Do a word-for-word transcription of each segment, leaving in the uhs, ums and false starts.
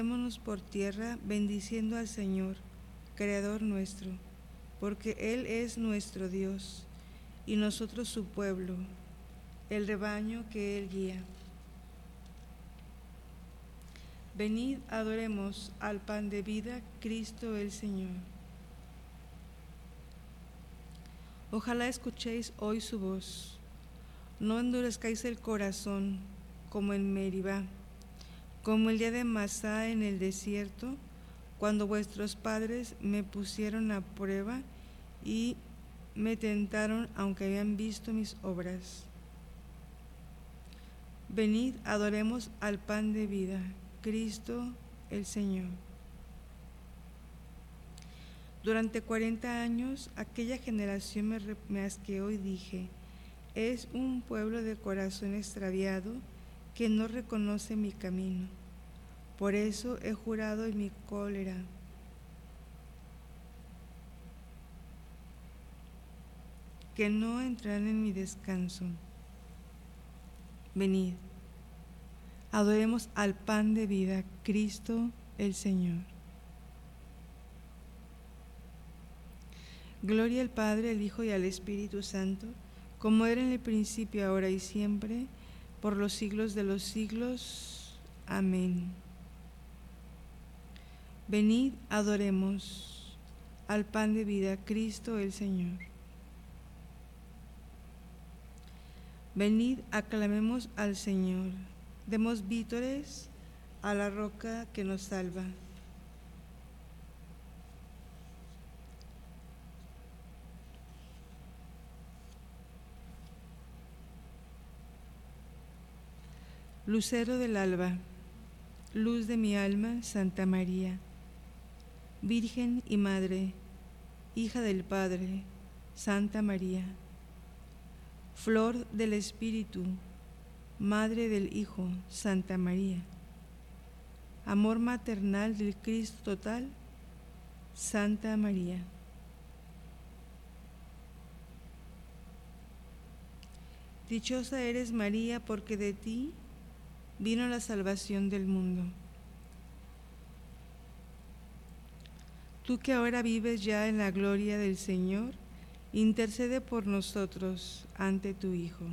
Pasémonos por tierra bendiciendo al Señor, Creador nuestro, porque Él es nuestro Dios, y nosotros su pueblo, el rebaño que Él guía. Venid, adoremos al pan de vida, Cristo el Señor. Ojalá escuchéis hoy su voz. No endurezcáis el corazón como en Meribá, como el día de Masá en el desierto, cuando vuestros padres me pusieron a prueba y me tentaron aunque habían visto mis obras. Venid, adoremos al pan de vida, Cristo el Señor. Durante cuarenta años aquella generación me, me asqueó y dije, es un pueblo de corazón extraviado que no reconoce mi camino. Por eso he jurado en mi cólera, que no entrarán en mi descanso. Venid, adoremos al pan de vida, Cristo el Señor. Gloria al Padre, al Hijo y al Espíritu Santo, como era en el principio, ahora y siempre, por los siglos de los siglos. Amén. Venid, adoremos al pan de vida, Cristo el Señor. Venid, aclamemos al Señor, demos vítores a la roca que nos salva. Lucero del alba, luz de mi alma, Santa María, Virgen y Madre, hija del Padre, Santa María, flor del Espíritu, Madre del Hijo, Santa María, amor maternal del Cristo total, Santa María. Dichosa eres, María, porque de ti vino la salvación del mundo. Tú que ahora vives ya en la gloria del Señor, intercede por nosotros ante tu Hijo.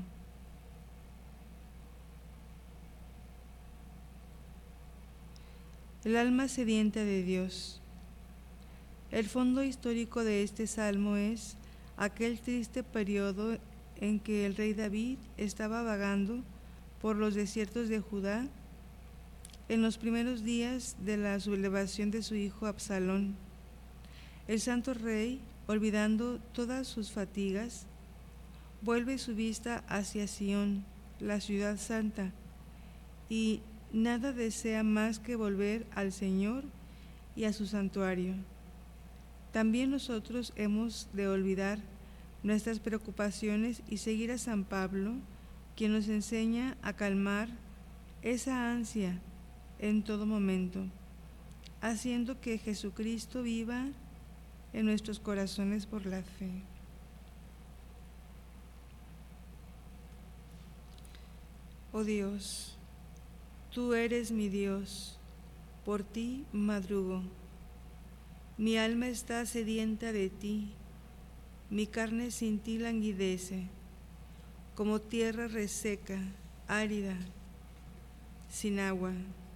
El alma sedienta de Dios. El fondo histórico de este salmo es aquel triste periodo en que el rey David estaba vagando por los desiertos de Judá en los primeros días de la sublevación de su hijo Absalón. El santo rey, olvidando todas sus fatigas, vuelve su vista hacia Sión, la ciudad santa, y nada desea más que volver al Señor y a su santuario. También nosotros hemos de olvidar nuestras preocupaciones y seguir a San Pablo, quien nos enseña a calmar esa ansia en todo momento, haciendo que Jesucristo viva en nuestros corazones por la fe. Oh Dios, tú eres mi Dios, por ti madrugo. Mi alma está sedienta de ti, mi carne sin ti languidece, como tierra reseca, árida, sin agua.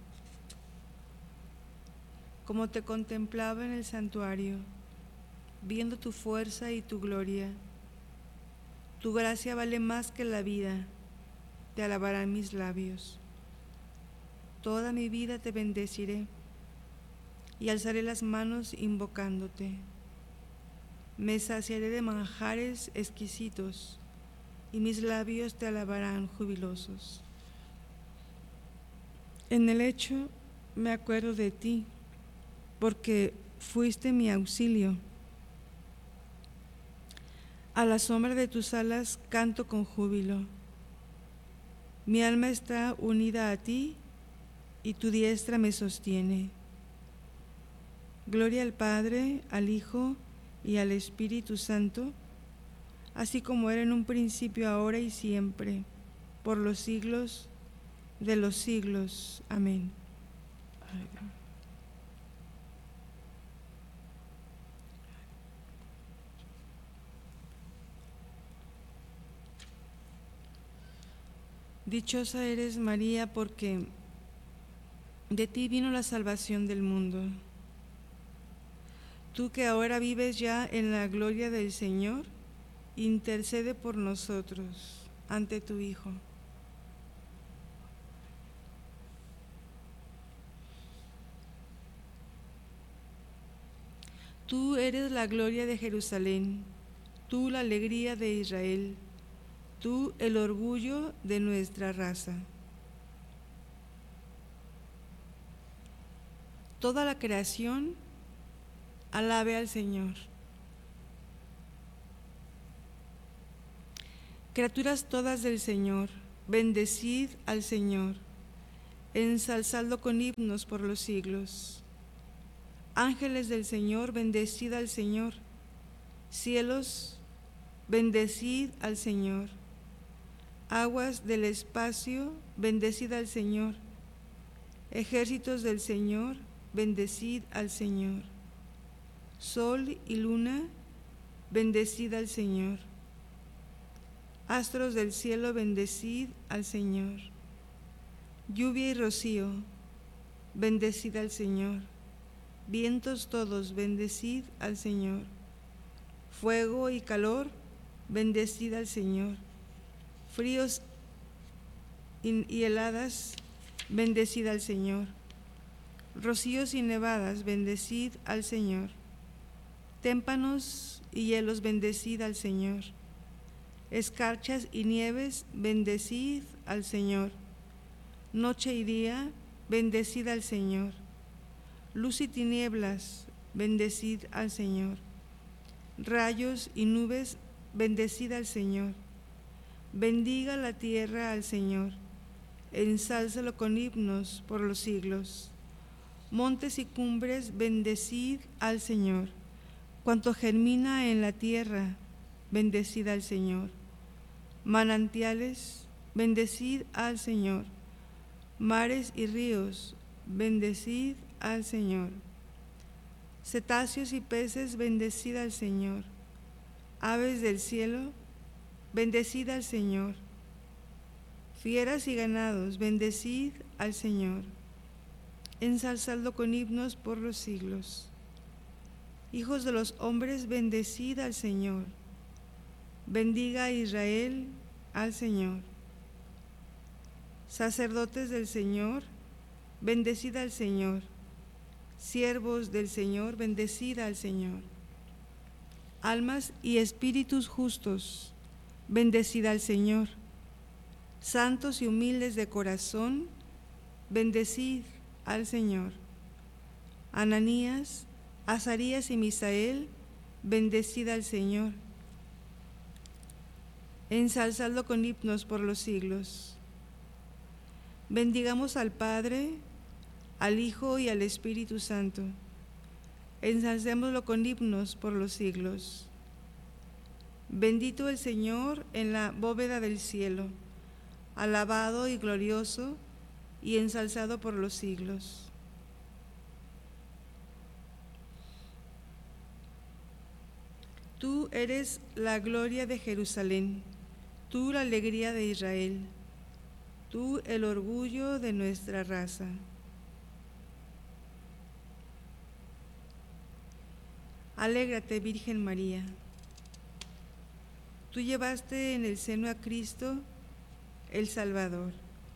Como te contemplaba en el santuario, viendo tu fuerza y tu gloria, tu gracia vale más que la vida, te alabarán mis labios. Toda mi vida te bendeciré y alzaré las manos invocándote. Me saciaré de manjares exquisitos y mis labios te alabarán jubilosos. En el lecho me acuerdo de ti, porque fuiste mi auxilio. A la sombra de tus alas canto con júbilo. Mi alma está unida a ti y tu diestra me sostiene. Gloria al Padre, al Hijo y al Espíritu Santo, así como era en un principio, ahora y siempre, por los siglos de los siglos. Amén. Dichosa eres, María, porque de ti vino la salvación del mundo. Tú que ahora vives ya en la gloria del Señor, intercede por nosotros ante tu Hijo. Tú eres la gloria de Jerusalén, tú la alegría de Israel, tú el orgullo de nuestra raza. Toda la creación alabe al Señor. Criaturas todas del Señor, bendecid al Señor, ensalzadlo con himnos por los siglos. Ángeles del Señor, bendecid al Señor. Cielos, bendecid al Señor. Aguas del espacio, bendecid al Señor. Ejércitos del Señor, bendecid al Señor. Sol y luna, bendecid al Señor. Astros del cielo, bendecid al Señor. Lluvia y rocío, bendecid al Señor. Vientos todos, bendecid al Señor. Fuego y calor, bendecid al Señor. Fríos y heladas, bendecid al Señor. Rocíos y nevadas, bendecid al Señor. Témpanos y hielos, bendecid al Señor. Escarchas y nieves, bendecid al Señor. Noche y día, bendecid al Señor. Luz y tinieblas, bendecid al Señor. Rayos y nubes, bendecid al Señor. Bendiga la tierra al Señor, ensálzalo con himnos por los siglos. Montes y cumbres, bendecid al Señor. Cuanto germina en la tierra, bendecid al Señor. Manantiales, bendecid al Señor. Mares y ríos, bendecid al Señor. Cetáceos y peces, bendecid al Señor. Aves del cielo, bendecid al Señor. Fieras y ganados, bendecid al Señor. Ensalzadlo con himnos por los siglos. Hijos de los hombres, bendecid al Señor. Bendiga a Israel al Señor. Sacerdotes del Señor, bendecid al Señor. Siervos del Señor, bendecid al Señor. Almas y espíritus justos, bendecid al Señor. Santos y humildes de corazón, bendecid al Señor. Ananías, Azarías y Misael, bendecid al Señor. Ensalzadlo con himnos por los siglos. Bendigamos al Padre, al Hijo y al Espíritu Santo. Ensalcémoslo con himnos por los siglos. Bendito el Señor en la bóveda del cielo, alabado y glorioso y ensalzado por los siglos. Tú eres la gloria de Jerusalén, tú la alegría de Israel, tú el orgullo de nuestra raza. Alégrate, Virgen María. Tú llevaste en el seno a Cristo, el Salvador.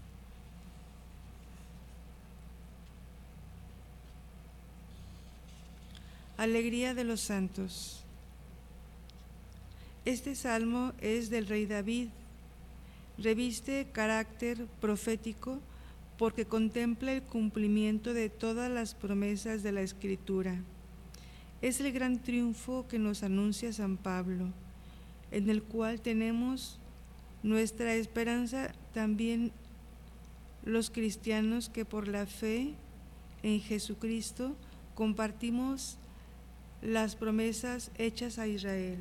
Alegría de los santos. Este salmo es del rey David. Reviste carácter profético porque contempla el cumplimiento de todas las promesas de la Escritura. Es el gran triunfo que nos anuncia San Pablo, en el cual tenemos nuestra esperanza también los cristianos que por la fe en Jesucristo compartimos las promesas hechas a Israel.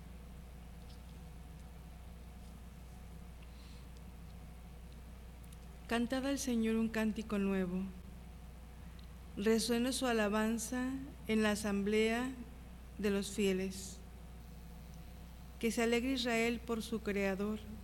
Cantad al Señor un cántico nuevo. Resuene su alabanza en la asamblea de los fieles. Que se alegre Israel por su Creador,